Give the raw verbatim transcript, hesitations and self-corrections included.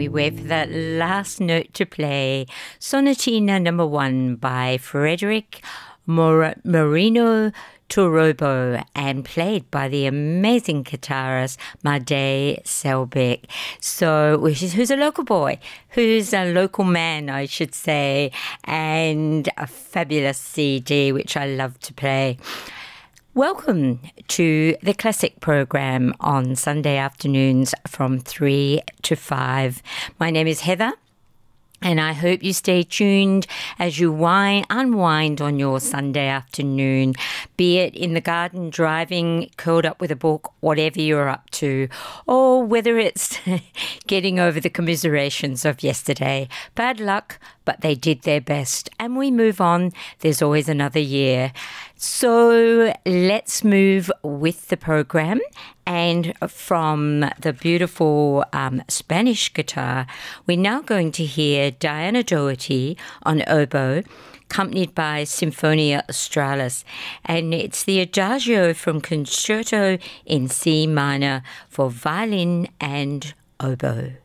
we wait for that last note to play. Sonatina number one by Frederick Mor- Marino Torobo and played by the amazing guitarist Made Selbeck. So, which is, who's a local boy, who's a local man, I should say, and a fabulous C D, which I love to play. Welcome to the Classic program on Sunday afternoons from three to five. My name is Heather, and I hope you stay tuned as you wind, unwind on your Sunday afternoon, be it in the garden, driving, curled up with a book, whatever you're up to, or whether it's getting over the commiserations of yesterday. Bad luck, but they did their best. And we move on. There's always another year. So let's move with the program. And from the beautiful um, Spanish guitar, we're now going to hear Diana Doherty on oboe, accompanied by Symphonia Australis. And it's the Adagio from Concerto in C minor for violin and oboe.